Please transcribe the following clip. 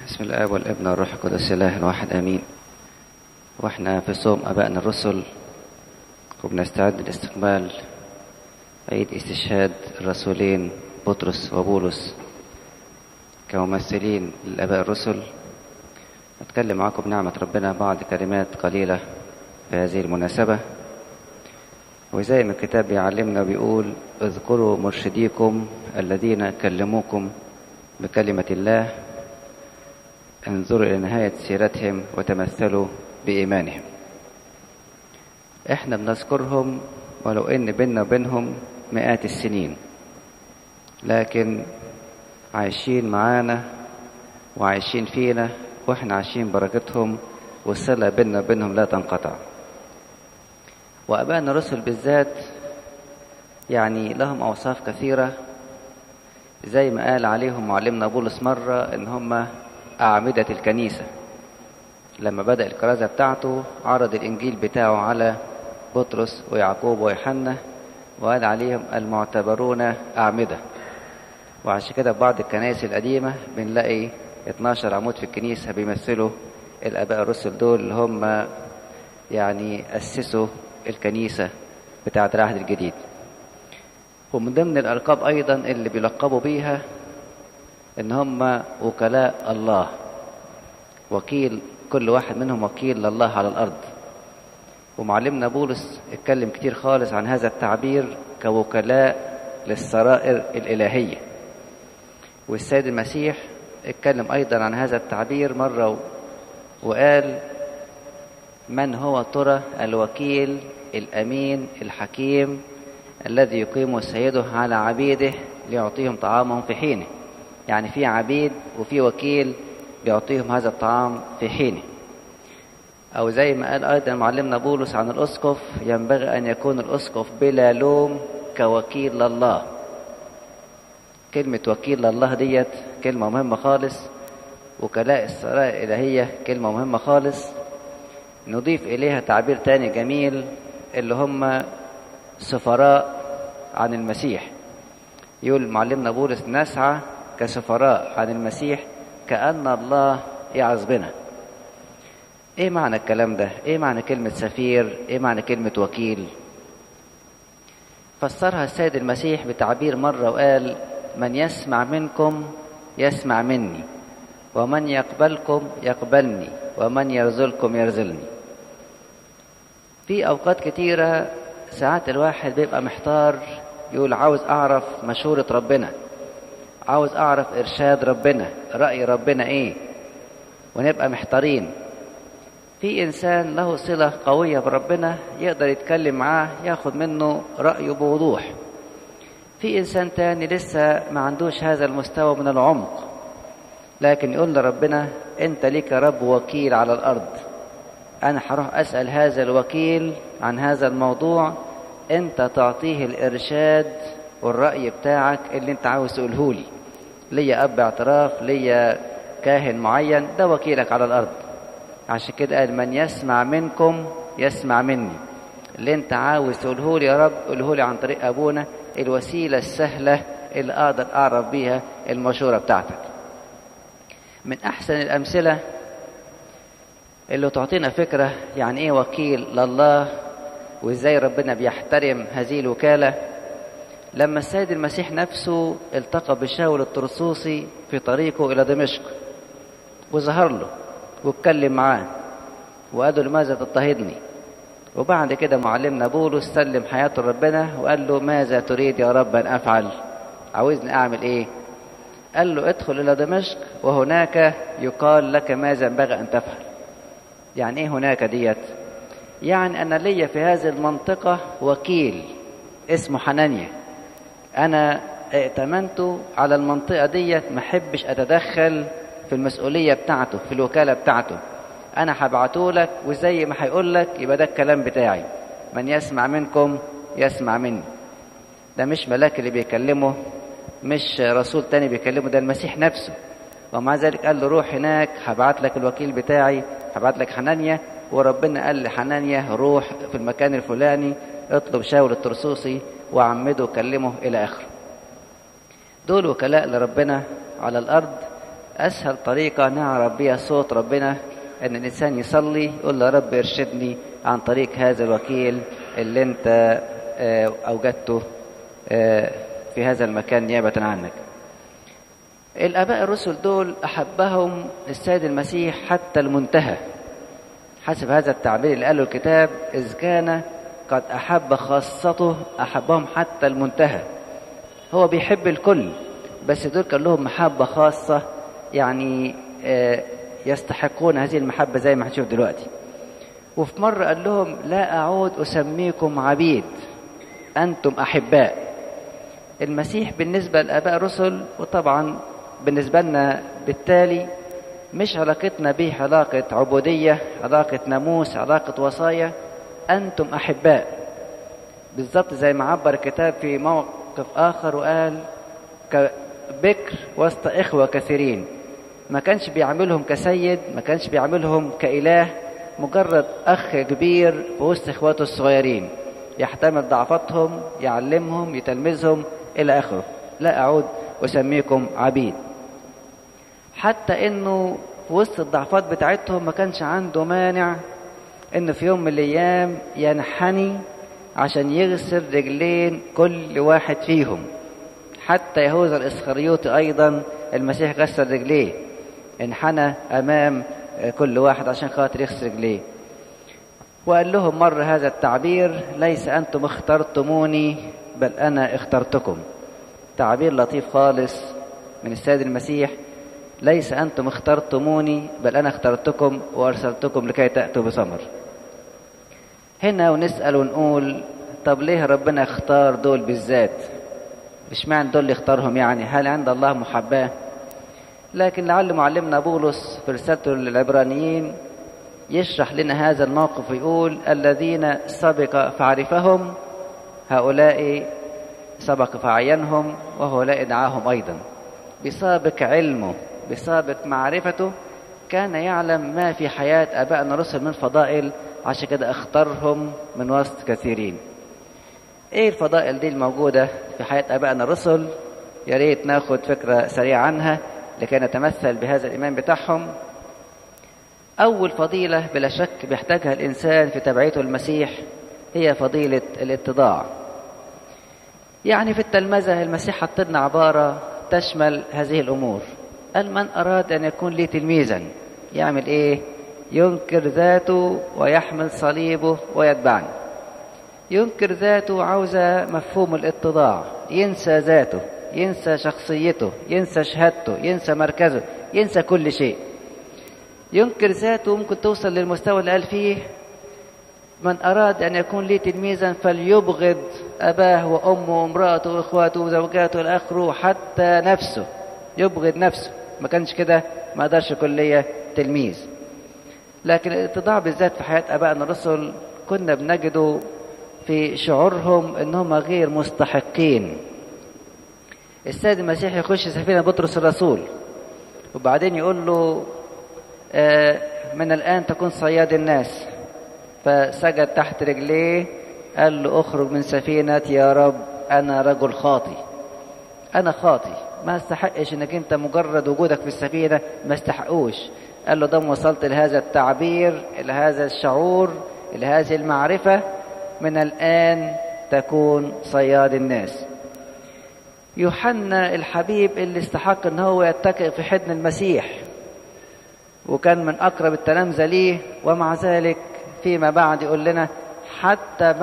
بسم الآب والابن والروح القدس إله الواحد آمين. واحنا في صوم آبائنا الرسل وبنستعد لاستقبال عيد استشهاد الرسولين بطرس وبولس كممثلين للآباء الرسل. أتكلم معكم بنعمة ربنا بعض كلمات قليلة في هذه المناسبة. وزي ما الكتاب بيعلمنا بيقول: اذكروا مرشديكم الذين كلموكم بكلمة الله، انظروا إلى نهاية سيرتهم وتمثلوا بإيمانهم. احنا بنذكرهم ولو إن بيننا وبينهم مئات السنين، لكن عايشين معانا وعايشين فينا، واحنا عايشين بركتهم، والصلة بيننا وبينهم لا تنقطع. وآبائنا الرسل بالذات يعني لهم أوصاف كثيرة، زي ما قال عليهم معلمنا بولس مرة إن هم أعمدة الكنيسة. لما بدأ الكرازة بتاعته عرض الإنجيل بتاعه على بطرس ويعقوب ويوحنا وقال عليهم المعتبرون أعمدة. وعشان كده في بعض الكنائس القديمة بنلاقي 12 عمود في الكنيسة بيمثلوا الآباء الرسل دول اللي هم يعني أسسوا الكنيسة بتاعة العهد الجديد. ومن ضمن الألقاب أيضا اللي بيلقبوا بيها إن هم وكلاء الله، وكيل، كل واحد منهم وكيل لله على الأرض. ومعلمنا بولس اتكلم كتير خالص عن هذا التعبير كوكلاء للسرائر الإلهية. والسيد المسيح اتكلم أيضا عن هذا التعبير مرة وقال: من هو ترى الوكيل الأمين الحكيم الذي يقيم سيده على عبيده ليعطيهم طعامهم في حينه. يعني في عبيد وفي وكيل بيعطيهم هذا الطعام في حينه. أو زي ما قال أيضا معلمنا بولس عن الأسقف: ينبغي أن يكون الأسقف بلا لوم كوكيل لله. كلمة وكيل لله ديت كلمة مهمة خالص. وكلاء السرائر الإلهية كلمة مهمة خالص. نضيف إليها تعبير تاني جميل اللي هم سفراء عن المسيح. يقول معلمنا بولس: نسعى كسفراء عن المسيح كأن الله يعظ بنا. ايه معنى الكلام ده؟ ايه معنى كلمة سفير؟ ايه معنى كلمة وكيل؟ فسرها السيد المسيح بتعبير مرة وقال: من يسمع منكم يسمع مني، ومن يقبلكم يقبلني، ومن يرذلكم يرذلني. في أوقات كتيرة ساعات الواحد بيبقى محتار، يقول عاوز أعرف مشورة ربنا، عاوز أعرف إرشاد ربنا، رأي ربنا إيه، ونبقى محتارين. في إنسان له صلة قوية بربنا يقدر يتكلم معاه ياخد منه رأيه بوضوح. في إنسان تاني لسه ما عندوش هذا المستوى من العمق، لكن يقول لربنا: أنت ليك رب وكيل على الأرض، أنا هروح أسأل هذا الوكيل عن هذا الموضوع، أنت تعطيه الإرشاد والرأي بتاعك اللي أنت عاوز تقوله لي. ليا أب اعتراف، ليا كاهن معين، ده وكيلك على الأرض. عشان كده قال: من يسمع منكم يسمع مني. اللي أنت عاوز تقوله لي يا رب قوله لي عن طريق أبونا، الوسيلة السهلة اللي أقدر أعرف بيها المشورة بتاعتك. من أحسن الأمثلة اللي تعطينا فكرة يعني إيه وكيل لله وإزاي ربنا بيحترم هذه الوكالة، لما السيد المسيح نفسه التقى بشاول الطرسوسي في طريقه إلى دمشق، وظهر له واتكلم معاه وقال له: لماذا تضطهدني؟ وبعد كده معلمنا بولس سلم حياته لربنا وقال له: ماذا تريد يا رب أن أفعل؟ عاوزني أعمل إيه؟ قال له: ادخل إلى دمشق وهناك يقال لك ماذا ينبغي أن تفعل. يعني إيه هناك ديت؟ يعني أنا ليا في هذه المنطقة وكيل اسمه حنانيا، أنا ائتمنته على المنطقة ديت، ما حبش أتدخل في المسؤولية بتاعته، في الوكالة بتاعته. أنا هبعته لك، وزي ما هيقول لك يبقى ده الكلام بتاعي. من يسمع منكم يسمع مني. ده مش ملاك اللي بيكلمه، مش رسول تاني بيكلمه، ده المسيح نفسه. ومع ذلك قال له: روح هناك، هبعت لك الوكيل بتاعي، هبعت لك حنانيا. وربنا قال لحنانيا: روح في المكان الفلاني، اطلب شاول الطرسوسي وعمده وكلمه إلى آخره. دول وكلاء لربنا على الأرض، أسهل طريقة نعرف بيها صوت ربنا أن الإنسان يصلي يقول له: رب ارشدني عن طريق هذا الوكيل اللي أنت أوجدته في هذا المكان نيابة عنك. الآباء الرسل دول أحبهم السيد المسيح حتى المنتهى، حسب هذا التعبير اللي قاله الكتاب: إذ كان قد أحب خاصته أحبهم حتى المنتهى. هو بيحب الكل، بس دول كان لهم محبة خاصة، يعني يستحقون هذه المحبة زي ما هنشوف دلوقتي. وفي مرة قال لهم: لا أعود أسميكم عبيد، أنتم أحباء. المسيح بالنسبة لآباء الرسل، وطبعا بالنسبة لنا بالتالي، مش علاقتنا به علاقة عبودية، علاقة ناموس، علاقة وصايا. أنتم أحباء، بالضبط زي ما عبر الكتاب في موقف آخر وقال: كبكر وسط إخوة كثيرين. ما كانش بيعملهم كسيد، ما كانش بيعملهم كإله، مجرد أخ كبير في وسط إخواته الصغيرين، يحتمل ضعفاتهم، يعلمهم، يتلمذهم إلى آخره. لا أعود أسميكم عبيد. حتى إنه في وسط الضعفات بتاعتهم ما كانش عنده مانع إنه في يوم من الأيام ينحني عشان يغسل رجلين كل واحد فيهم. حتى يهوذا الإسخريوطي أيضا المسيح غسل رجليه، انحنى أمام كل واحد عشان خاطر يغسل رجليه. وقال لهم مرة هذا التعبير: ليس أنتم اخترتموني بل أنا اخترتكم. تعبير لطيف خالص من السيد المسيح: ليس أنتم اخترتموني بل أنا اخترتكم وأرسلتكم لكي تأتوا بثمر. هنا ونسأل ونقول: طب ليه ربنا اختار دول بالذات؟ مش معنى دول اللي اختارهم، يعني هل عند الله محباه؟ لكن لعل معلمنا بولس في رسالته للعبرانيين يشرح لنا هذا الموقف ويقول: الذين سبق فعرفهم هؤلاء سبق فعينهم وهؤلاء دعاهم أيضا. بسابق علمه، بسابق معرفته، كان يعلم ما في حياة آبائنا الرسل من فضائل، عشان كده اختارهم من وسط كثيرين. ايه الفضائل دي الموجودة في حياة آبائنا الرسل؟ يا ريت ناخد فكرة سريعة عنها لكي نتمثل بهذا الإيمان بتاعهم. أول فضيلة بلا شك بيحتاجها الإنسان في تبعيته المسيح هي فضيلة الاتضاع. يعني في التلمذة المسيح حط لنا عبارة تشمل هذه الأمور. قال: من أراد أن يكون لي تلميذا يعمل إيه؟ ينكر ذاته ويحمل صليبه ويتبعني. ينكر ذاته عاوزة مفهوم الاتضاع، ينسى ذاته، ينسى شخصيته، ينسى شهادته، ينسى مركزه، ينسى كل شيء. ينكر ذاته ممكن توصل للمستوى اللي قال فيه: من أراد أن يكون لي تلميذا فليبغض أباه وأمه وامرأته وإخواته وزوجاته والآخر حتى نفسه. يبغض نفسه. ما كانش كده ما قدرش يكون ليا تلميذ. لكن الاتضاع بالذات في حياة آبائنا الرسل كنا بنجده في شعورهم أنهم غير مستحقين. السيد المسيح يخش سفينة بطرس الرسول وبعدين يقول له: من الآن تكون صياد الناس. فسجد تحت رجليه، قال له: اخرج من سفينتي يا رب، أنا رجل خاطي. أنا خاطي، ما استحقش انك انت مجرد وجودك في السفينة، ما استحقوش. قال له: دام وصلت لهذا التعبير، إلى هذا الشعور، إلى هذه المعرفة، من الآن تكون صياد الناس. يوحنا الحبيب اللي استحق ان هو يتكئ في حضن المسيح وكان من أقرب التلامذة ليه، ومع ذلك فيما بعد يقول لنا: حتى